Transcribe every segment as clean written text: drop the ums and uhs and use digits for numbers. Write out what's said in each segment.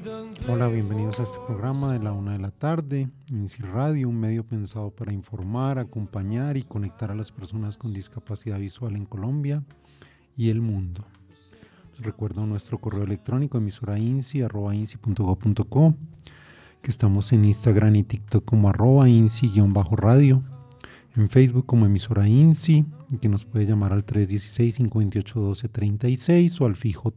Hola, bienvenidos a este programa de la 1 de la tarde, INSI Radio, un medio pensado para informar, acompañar y conectar a las personas con discapacidad visual en Colombia y el mundo. Recuerdo nuestro correo electrónico emisorainsi@insi.go.co, que estamos en Instagram y TikTok como @insi_radio, en Facebook como emisora INSI, y que nos puede llamar al 316-5812-36 o al fijo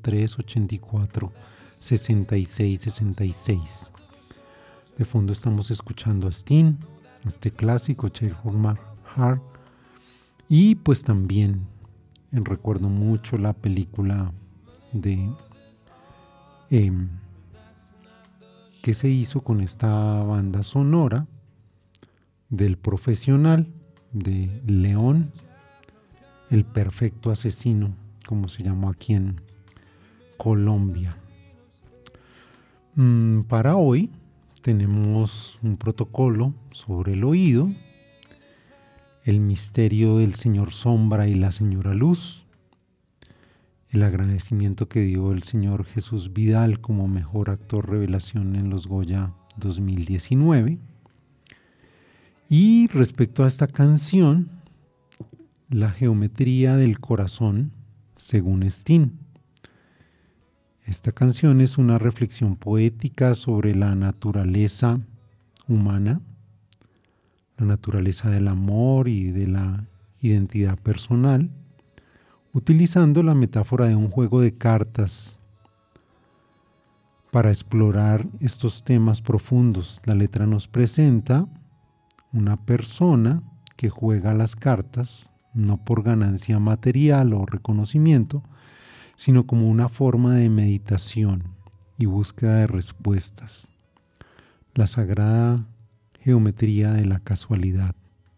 384-6666. De fondo estamos escuchando a Sting, este clásico Cheer for My Heart, y pues también recuerdo mucho la película de que se hizo con esta banda sonora del Profesional, de León, el perfecto asesino, como se llamó aquí en Colombia. Para hoy tenemos un protocolo sobre el oído, el misterio del señor Sombra y la señora Luz, el agradecimiento que dio el señor Jesús Vidal como mejor actor revelación en los Goya 2019. Y respecto a esta canción, la geometría del corazón, según Sting. Esta canción es una reflexión poética sobre la naturaleza humana, la naturaleza del amor y de la identidad personal, utilizando la metáfora de un juego de cartas para explorar estos temas profundos. La letra nos presenta una persona que juega las cartas, no por ganancia material o reconocimiento, sino como una forma de meditación y búsqueda de respuestas. La sagrada geometría de la casualidad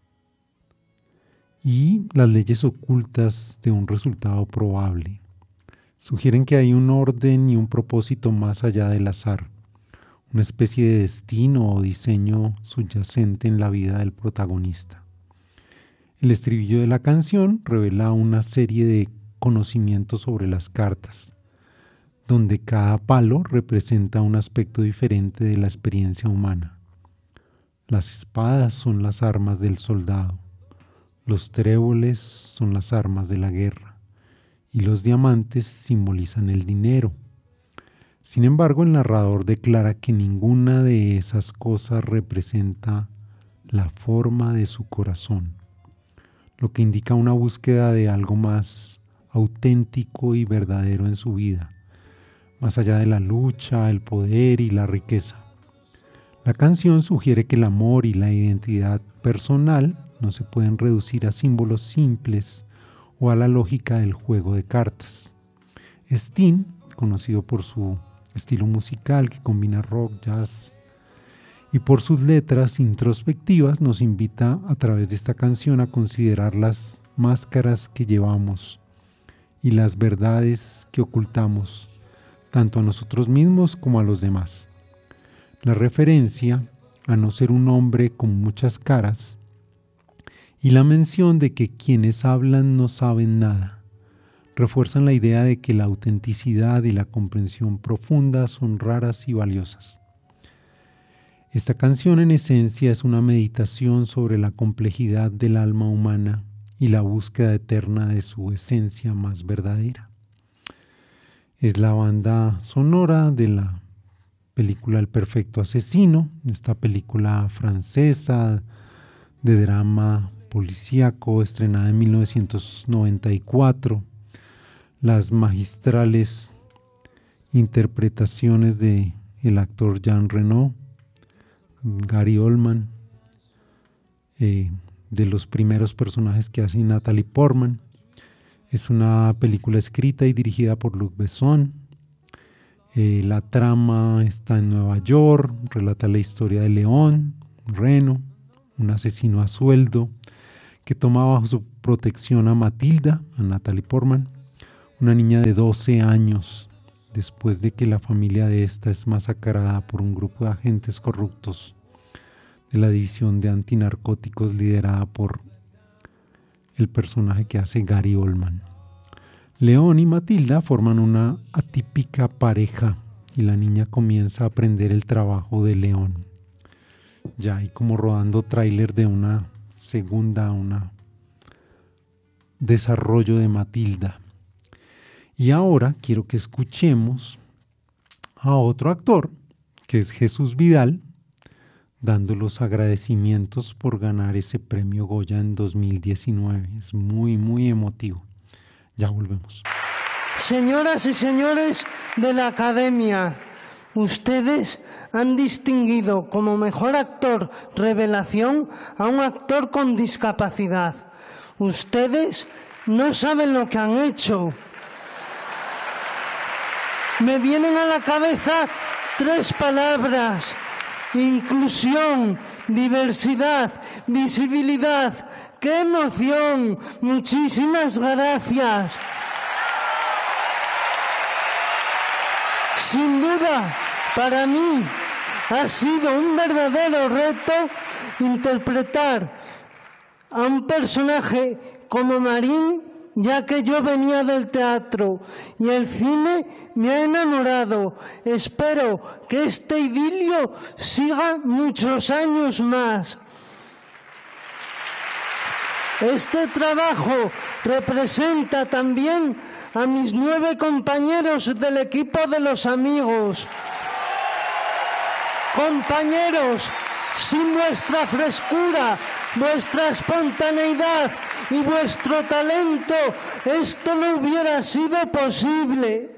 y las leyes ocultas de un resultado probable. Sugieren que hay un orden y un propósito más allá del azar, una especie de destino o diseño subyacente en la vida del protagonista. El estribillo de la canción revela una serie de conocimientos sobre las cartas, donde cada palo representa un aspecto diferente de la experiencia humana. Las espadas son las armas del soldado, los tréboles son las armas de la guerra y los diamantes simbolizan el dinero. Sin embargo, el narrador declara que ninguna de esas cosas representa la forma de su corazón, lo que indica una búsqueda de algo más auténtico y verdadero en su vida, más allá de la lucha, el poder y la riqueza. La canción sugiere que el amor y la identidad personal no se pueden reducir a símbolos simples o a la lógica del juego de cartas. Sting, conocido por su estilo musical que combina rock, jazz y por sus letras introspectivas, nos invita a través de esta canción a considerar las máscaras que llevamos y las verdades que ocultamos, tanto a nosotros mismos como a los demás. La referencia a no ser un hombre con muchas caras y la mención de que quienes hablan no saben nada refuerzan la idea de que la autenticidad y la comprensión profunda son raras y valiosas. Esta canción en esencia es una meditación sobre la complejidad del alma humana y la búsqueda eterna de su esencia más verdadera. Es la banda sonora de la película El Perfecto Asesino, esta película francesa de drama policíaco estrenada en 1994. Las magistrales interpretaciones de el actor Jean Reno, Gary Oldman, de los primeros personajes que hace Natalie Portman. Es una película escrita y dirigida por Luc Besson. La trama está en Nueva York, relata la historia de León Reno, un asesino a sueldo que toma bajo su protección a Matilda, a Natalie Portman, una niña de 12 años, después de que la familia de esta es masacrada por un grupo de agentes corruptos de la división de antinarcóticos liderada por el personaje que hace Gary Oldman. León y Matilda forman una atípica pareja y la niña comienza a aprender el trabajo de León. Ya hay como rodando tráiler de una desarrollo de Matilda. Y ahora quiero que escuchemos a otro actor, que es Jesús Vidal, dando los agradecimientos por ganar ese premio Goya en 2019. Es muy, muy emotivo. Ya volvemos. Señoras y señores de la Academia, ustedes han distinguido como mejor actor revelación a un actor con discapacidad. Ustedes no saben lo que han hecho. Me vienen a la cabeza 3 palabras: inclusión, diversidad, visibilidad. ¡Qué emoción! Muchísimas gracias. Sin duda, para mí ha sido un verdadero reto interpretar a un personaje como Marín, ya que yo venía del teatro y el cine me ha enamorado. Espero que este idilio siga muchos años más. Este trabajo representa también a mis 9 compañeros del equipo de Los Amigos. Compañeros, sin vuestra frescura, vuestra espontaneidad y vuestro talento, esto no hubiera sido posible.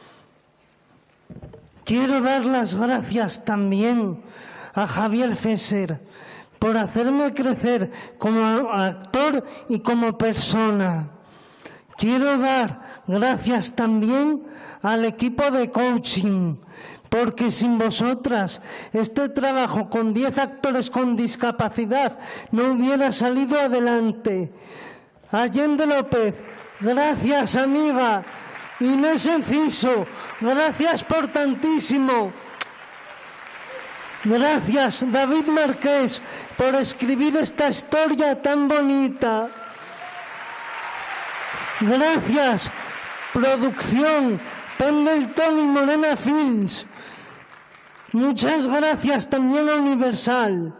Quiero dar las gracias también a Javier Fesser por hacerme crecer como actor y como persona. Quiero dar gracias también al equipo de coaching, porque sin vosotras este trabajo con 10 actores con discapacidad no hubiera salido adelante. Allende López, gracias amiga. Inés Enciso, gracias por tantísimo. Gracias David Marqués por escribir esta historia tan bonita. Gracias producción Pendleton y Morena Films. Muchas gracias también a Universal.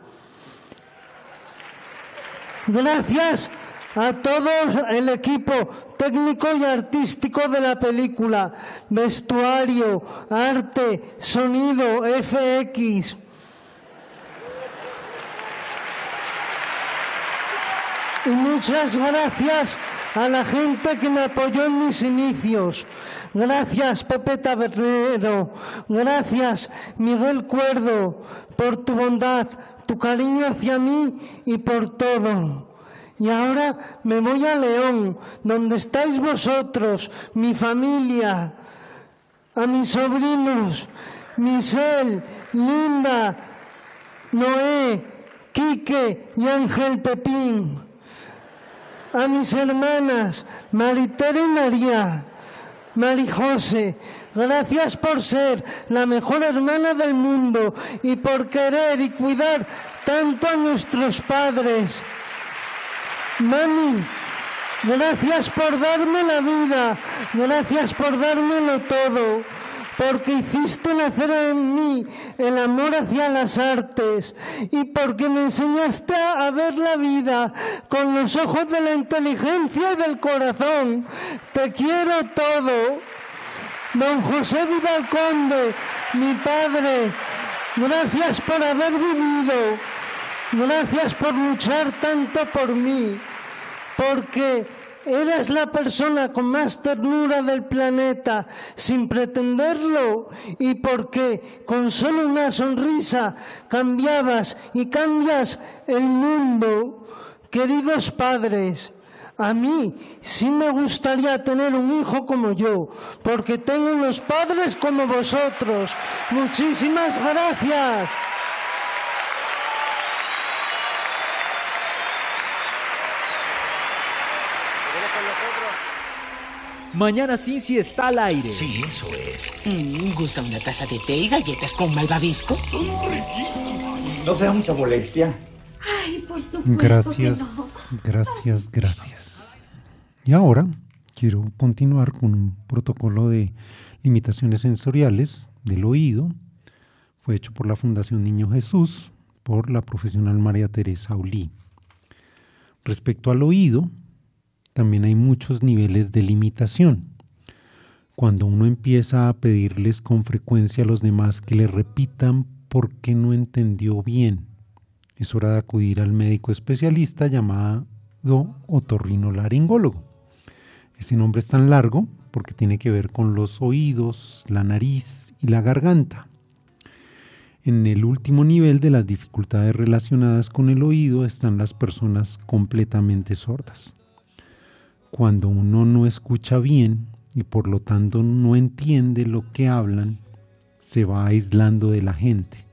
Gracias a todo el equipo técnico y artístico de la película, vestuario, arte, sonido, FX. Y muchas gracias a la gente que me apoyó en mis inicios. Gracias Pepe Tabernero, gracias Miguel Cuerdo por tu bondad, tu cariño hacia mí y por todo. Y ahora me voy a León, donde estáis vosotros, mi familia, a mis sobrinos, Michelle, Linda, Noé, Quique y Ángel Pepín, a mis hermanas, Maritere y María, Marijose. Gracias por ser la mejor hermana del mundo y por querer y cuidar tanto a nuestros padres. Mami, gracias por darme la vida, gracias por dármelo todo, porque hiciste nacer en mí el amor hacia las artes y porque me enseñaste a ver la vida con los ojos de la inteligencia y del corazón. Te quiero todo. Don José Vidal Conde, mi padre, gracias por haber vivido, gracias por luchar tanto por mí, porque eres la persona con más ternura del planeta sin pretenderlo y porque con solo una sonrisa cambiabas y cambias el mundo. Queridos padres, a mí sí me gustaría tener un hijo como yo, porque tengo unos padres como vosotros. Muchísimas gracias. Mañana Cincy está al aire. Sí, eso es. ¿Gusta una taza de té y galletas con malvavisco? No sea mucha molestia. Ay, por supuesto. Gracias, gracias. Y ahora quiero continuar con un protocolo de limitaciones sensoriales del oído. Fue hecho por la Fundación Niño Jesús, por la profesional María Teresa Olí. Respecto al oído, también hay muchos niveles de limitación. Cuando uno empieza a pedirles con frecuencia a los demás que le repitan por qué no entendió bien, es hora de acudir al médico especialista llamado otorrinolaringólogo. Ese nombre es tan largo porque tiene que ver con los oídos, la nariz y la garganta. En el último nivel de las dificultades relacionadas con el oído están las personas completamente sordas. Cuando uno no escucha bien y por lo tanto no entiende lo que hablan, se va aislando de la gente.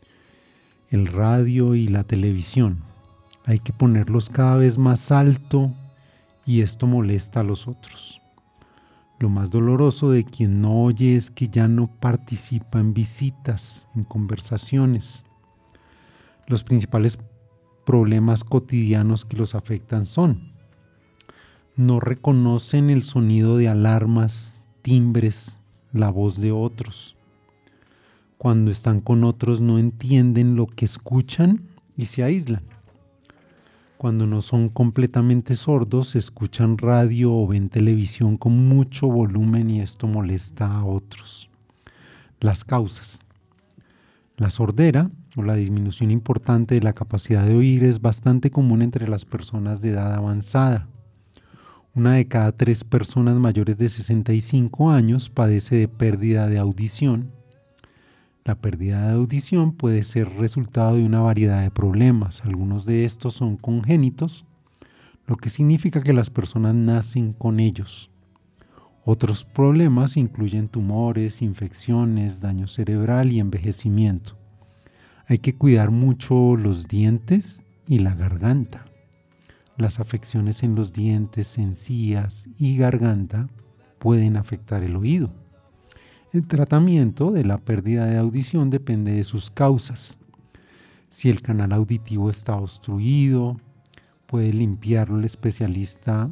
El radio y la televisión, hay que ponerlos cada vez más alto y esto molesta a los otros. Lo más doloroso de quien no oye es que ya no participa en visitas, en conversaciones. Los principales problemas cotidianos que los afectan son: no reconocen el sonido de alarmas, timbres, la voz de otros. Cuando están con otros no entienden lo que escuchan y se aíslan. Cuando no son completamente sordos, escuchan radio o ven televisión con mucho volumen y esto molesta a otros. Las causas. La sordera o la disminución importante de la capacidad de oír es bastante común entre las personas de edad avanzada. 1 de cada 3 personas mayores de 65 años padece de pérdida de audición. La pérdida de audición puede ser resultado de una variedad de problemas. Algunos de estos son congénitos, lo que significa que las personas nacen con ellos. Otros problemas incluyen tumores, infecciones, daño cerebral y envejecimiento. Hay que cuidar mucho los dientes y la garganta. Las afecciones en los dientes, encías y garganta pueden afectar el oído. El tratamiento de la pérdida de audición depende de sus causas. Si el canal auditivo está obstruido, puede limpiarlo el especialista,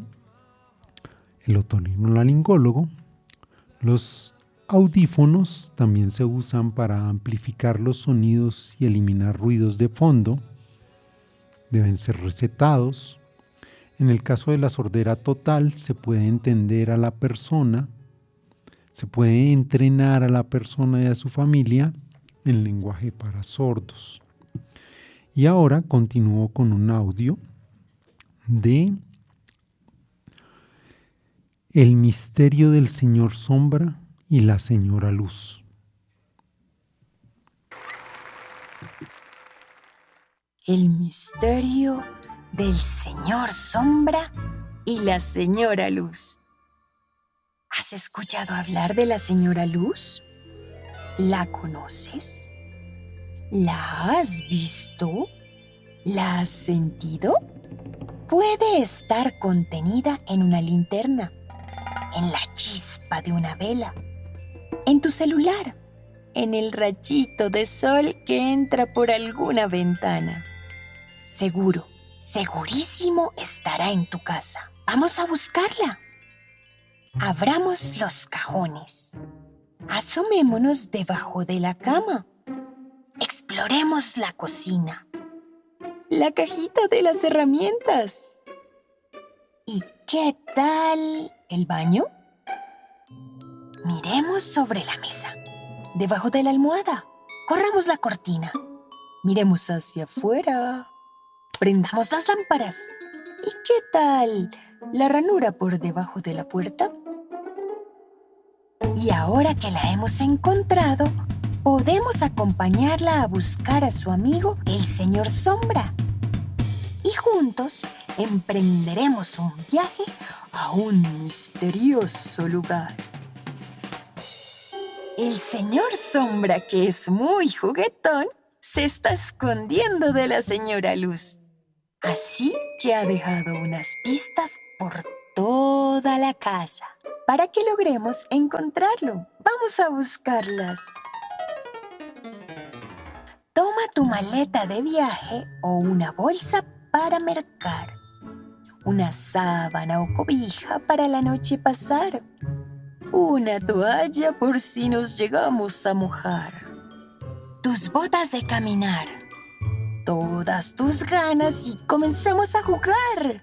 el otorrinolaringólogo. Los audífonos también se usan para amplificar los sonidos y eliminar ruidos de fondo. Deben ser recetados. En el caso de la sordera total, se puede entender a la persona. Se puede entrenar a la persona y a su familia en lenguaje para sordos. Y ahora continúo con un audio de El misterio del señor Sombra y la señora Luz. El misterio del señor Sombra y la señora Luz. ¿Has escuchado hablar de la señora Luz? ¿La conoces? ¿La has visto? ¿La has sentido? Puede estar contenida en una linterna, en la chispa de una vela, en tu celular, en el rayito de sol que entra por alguna ventana. Seguro, segurísimo estará en tu casa. Vamos a buscarla. Abramos los cajones. Asomémonos debajo de la cama. Exploremos la cocina. La cajita de las herramientas. ¿Y qué tal el baño? Miremos sobre la mesa, debajo de la almohada. Corramos la cortina. Miremos hacia afuera. Prendamos las lámparas. ¿Y qué tal la ranura por debajo de la puerta? Y ahora que la hemos encontrado, podemos acompañarla a buscar a su amigo, el señor Sombra. Y juntos emprenderemos un viaje a un misterioso lugar. El señor Sombra, que es muy juguetón, se está escondiendo de la señora Luz. Así que ha dejado unas pistas por toda la casa para que logremos encontrarlo. Vamos a buscarlas. Toma tu maleta de viaje o una bolsa para mercar, una sábana o cobija para la noche pasar, una toalla por si nos llegamos a mojar, tus botas de caminar, todas tus ganas y comencemos a jugar.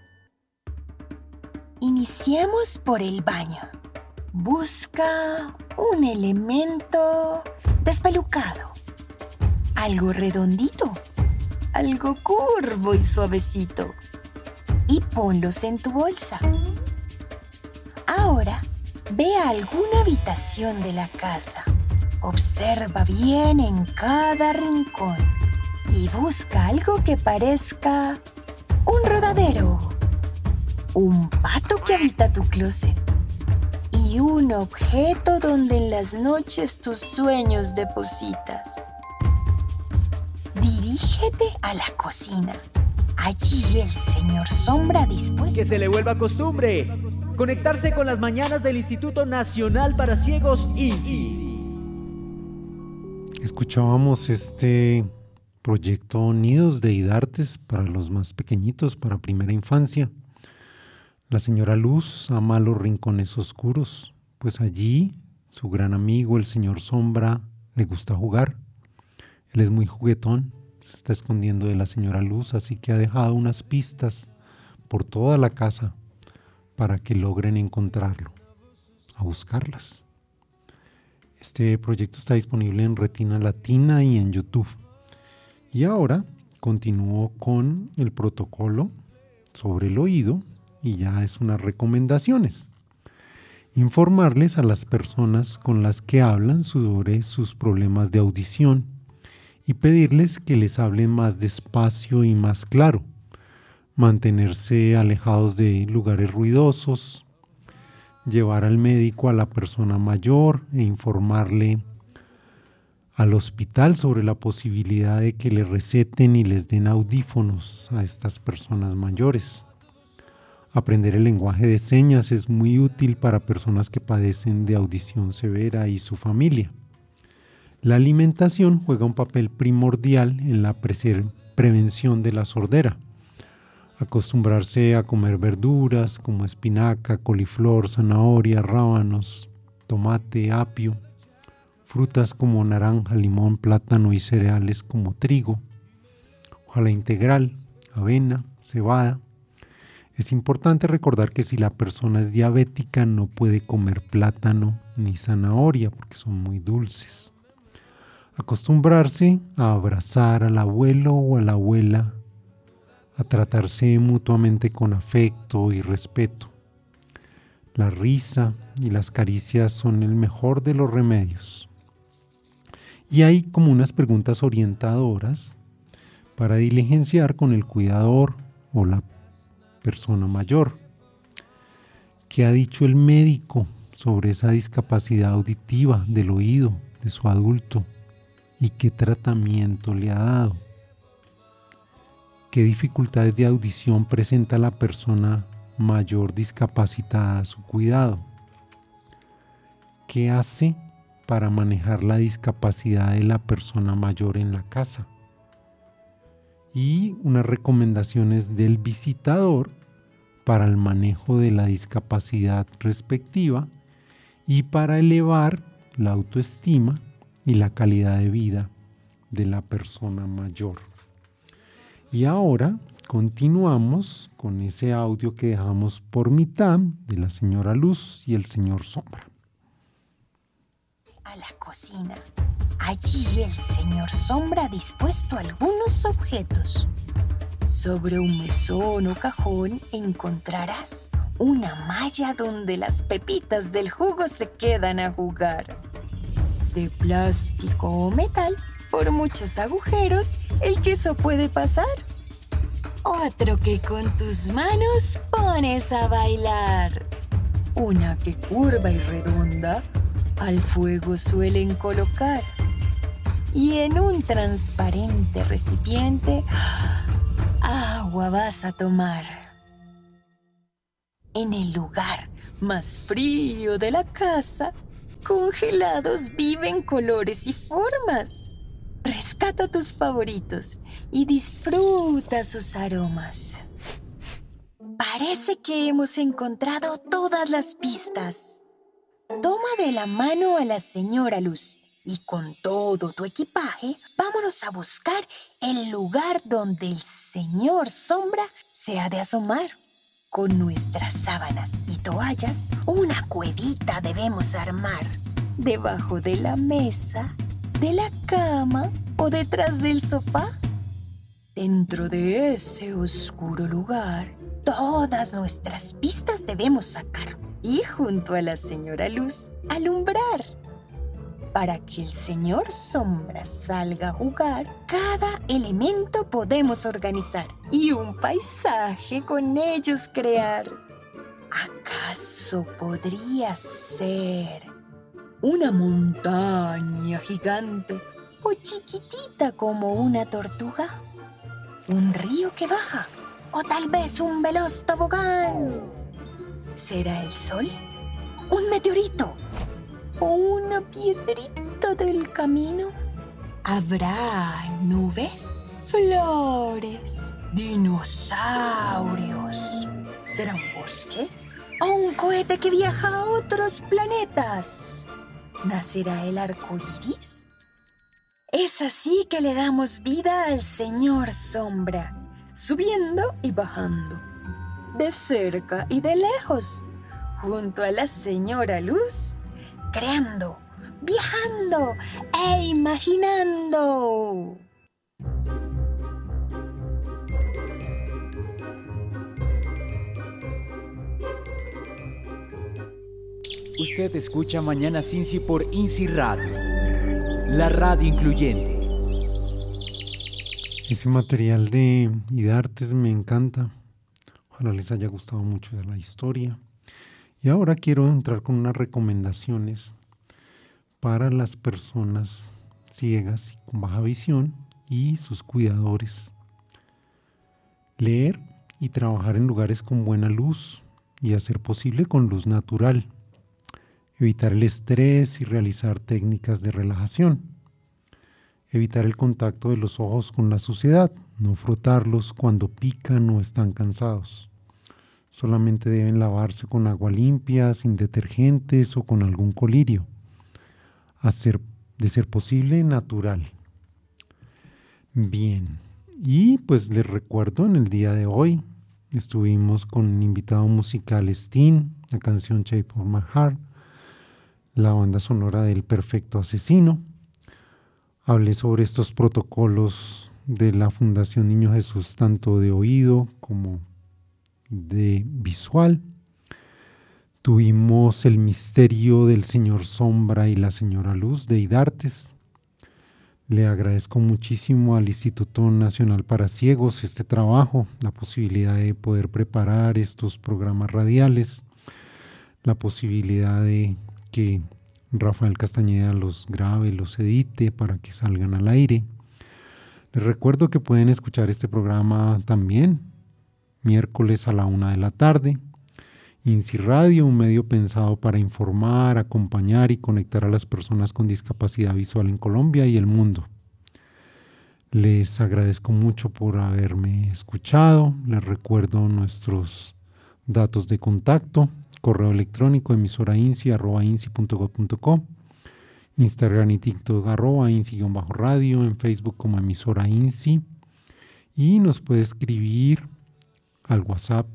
Iniciemos por el baño. Busca un elemento despelucado, algo redondito, algo curvo y suavecito, y ponlos en tu bolsa. Ahora, ve a alguna habitación de la casa, observa bien en cada rincón y busca algo que parezca un rodadero, un pato que habita tu closet y un objeto donde en las noches tus sueños depositas. Dirígete a la cocina. Allí el señor Sombra dispuesto. Que se le vuelva costumbre conectarse con las mañanas del Instituto Nacional para Ciegos INSI. Escuchábamos este proyecto Nidos de Idartes para los más pequeñitos, para primera infancia. La señora Luz ama los rincones oscuros, pues allí su gran amigo, el señor Sombra, le gusta jugar. Él es muy juguetón, se está escondiendo de la señora Luz, así que ha dejado unas pistas por toda la casa para que logren encontrarlo, a buscarlas. Este proyecto está disponible en Retina Latina y en YouTube. Y ahora continúo con el protocolo sobre el oído y ya es unas recomendaciones. Informarles a las personas con las que hablan sobre sus problemas de audición y pedirles que les hablen más despacio y más claro. Mantenerse alejados de lugares ruidosos, llevar al médico a la persona mayor e informarle al hospital sobre la posibilidad de que le receten y les den audífonos a estas personas mayores. Aprender el lenguaje de señas es muy útil para personas que padecen de audición severa y su familia. La alimentación juega un papel primordial en la prevención de la sordera. Acostumbrarse a comer verduras como espinaca, coliflor, zanahoria, rábanos, tomate, apio, frutas como naranja, limón, plátano y cereales como trigo, hojalata integral, avena, cebada. Es importante recordar que si la persona es diabética no puede comer plátano ni zanahoria porque son muy dulces. Acostumbrarse a abrazar al abuelo o a la abuela, a tratarse mutuamente con afecto y respeto. La risa y las caricias son el mejor de los remedios. Y hay como unas preguntas orientadoras para diligenciar con el cuidador o la persona mayor. ¿Qué ha dicho el médico sobre esa discapacidad auditiva del oído de su adulto? ¿Y qué tratamiento le ha dado? ¿Qué dificultades de audición presenta la persona mayor discapacitada a su cuidado? ¿Qué hace para manejar la discapacidad de la persona mayor en la casa? Y unas recomendaciones del visitador para el manejo de la discapacidad respectiva y para elevar la autoestima y la calidad de vida de la persona mayor. Y ahora continuamos con ese audio que dejamos por mitad de la señora Luz y el señor Sombra. A la cocina. Allí el señor Sombra ha dispuesto algunos objetos. Sobre un mesón o cajón encontrarás una malla donde las pepitas del jugo se quedan a jugar. De plástico o metal, por muchos agujeros, el queso puede pasar. Otro que con tus manos pones a bailar. Una que curva y redonda, al fuego suelen colocar. Y en un transparente recipiente, agua vas a tomar. En el lugar más frío de la casa, congelados viven colores y formas. Rescata tus favoritos y disfruta sus aromas. Parece que hemos encontrado todas las pistas. Toma de la mano a la señora Luz y con todo tu equipaje vámonos a buscar el lugar donde el señor Sombra se ha de asomar. Con nuestras sábanas y toallas, una cuevita debemos armar. Debajo de la mesa, de la cama o detrás del sofá. Dentro de ese oscuro lugar, todas nuestras pistas debemos sacar y junto a la señora Luz alumbrar. Para que el señor Sombra salga a jugar, cada elemento podemos organizar y un paisaje con ellos crear. ¿Acaso podría ser una montaña gigante o chiquitita como una tortuga? ¿Un río que baja o tal vez un veloz tobogán? ¿Será el sol? ¿Un meteorito? ¿O una piedrita del camino? ¿Habrá nubes? ¿Flores? ¿Dinosaurios? ¿Será un bosque? ¿O un cohete que viaja a otros planetas? ¿Nacerá el arco iris? Es así que le damos vida al señor Sombra, subiendo y bajando, de cerca y de lejos, junto a la señora Luz, creando, viajando e imaginando. Usted escucha Mañanas INSI por INSI Radio, la radio incluyente. Ese material de Idartes me encanta. Ojalá les haya gustado mucho de la historia. Y ahora quiero entrar con unas recomendaciones para las personas ciegas y con baja visión y sus cuidadores. Leer y trabajar en lugares con buena luz y a ser posible con luz natural. Evitar el estrés y realizar técnicas de relajación. Evitar el contacto de los ojos con la suciedad, no frotarlos cuando pican o están cansados. Solamente deben lavarse con agua limpia, sin detergentes o con algún colirio. De ser posible, natural. Bien, y pues les recuerdo, en el día de hoy estuvimos con un invitado musical, Sting, la canción Shape of My Heart, la banda sonora del Perfecto Asesino. Hablé sobre estos protocolos de la Fundación Niño Jesús, tanto de oído como de visual. Tuvimos el misterio del señor Sombra y la señora Luz de Idartes. Le agradezco muchísimo al Instituto Nacional para Ciegos este trabajo, la posibilidad de poder preparar estos programas radiales, la posibilidad de que Rafael Castañeda los grabe, los edite para que salgan al aire. Les recuerdo que pueden escuchar este programa también miércoles a la 1 de la tarde. INSI Radio, un medio pensado para informar, acompañar y conectar a las personas con discapacidad visual en Colombia y el mundo. Les agradezco mucho por haberme escuchado. Les recuerdo nuestros datos de contacto: correo electrónico emisorainsi@insi.gov.co, Instagram y TikTok @insi_radio, en Facebook como emisora INSI, y nos puede escribir al WhatsApp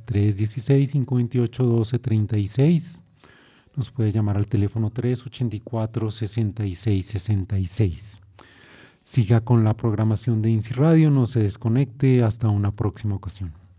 316-528-1236. Nos puede llamar al teléfono 384-6666. Siga con la programación de INSI Radio, no se desconecte, hasta una próxima ocasión.